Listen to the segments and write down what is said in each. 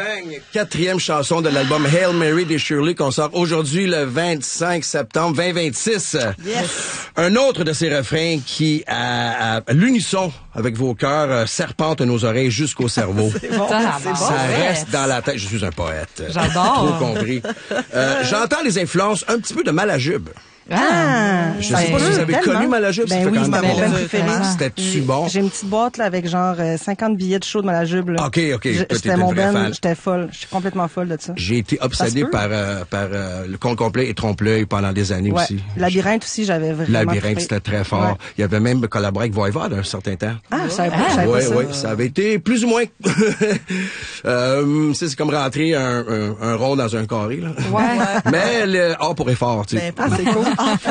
Bang, quatrième chanson de l'album Hail Mary des Shirley qu'on sort aujourd'hui le 25 septembre 2026. Yes. Un autre de ces refrains qui, à l'unisson avec vos cœurs, serpente nos oreilles jusqu'au cerveau. C'est bon, Ça reste dans la tête. Je suis un poète. J'adore. Trop compris. J'entends les influences un petit peu de Malajube. Je sais pas si vous avez connu Malajube. Ben oui, c'était mon band préféré. C'était-tu bon? J'ai une petite boîte là avec genre 50 billets de show de Malajube. Là. OK. C'était mon band, j'étais folle. Je suis complètement folle de ça. J'ai été obsédé par le Conte complet et Trompe-l'œil pendant des années aussi. Labyrinthe aussi, j'avais vraiment Labyrinthe, c'était très fort. Ouais. Il y avait même collaboré avec Voivode un certain temps. Ah, je savais pas ça. Oui, ça avait été plus ou moins... c'est comme rentrer un rond dans un carré, là. Ouais. Mais le pour effort, tu sais. C'est cool.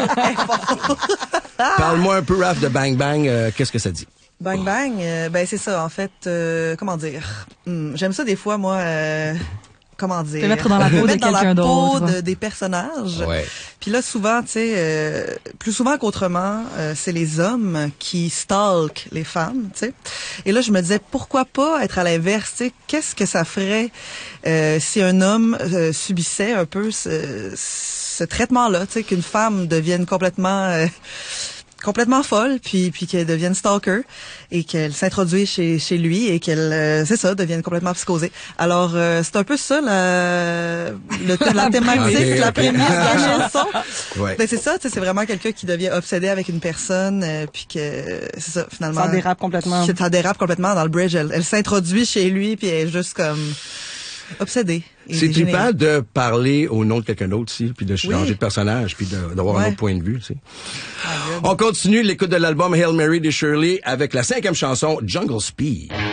Parle-moi un peu, Raph, de Bang Bang. Qu'est-ce que ça dit? Bang Bang, ben c'est ça, en fait, comment dire? J'aime ça des fois, moi... comment dire? Te mettre dans la peau de quelqu'un d'autre. Des personnages. Ouais. Puis là, souvent, tu sais, plus souvent qu'autrement, c'est les hommes qui stalkent les femmes, tu sais. Et là, je me disais, pourquoi pas être à l'inverse, tu sais? Qu'est-ce que ça ferait si un homme subissait un peu ce traitement-là, tu sais, qu'une femme devienne complètement folle, puis qu'elle devienne stalker et qu'elle s'introduise chez lui et qu'elle devienne complètement psychosée. Alors c'est un peu ça la thématique, la prémisse de la chanson. Ouais. Ben c'est ça, tu sais, c'est vraiment quelqu'un qui devient obsédé avec une personne puis que c'est ça finalement. Ça dérape complètement. Ça dérape complètement dans le bridge. Elle s'introduit chez lui puis elle est juste comme obsédée. C'est trippant de parler au nom de quelqu'un d'autre aussi, puis de changer de personnage, puis d'avoir un autre point de vue. Tu sais. On continue l'écoute de l'album Hail Mary des Shirley avec la 5e chanson Jungle Speed.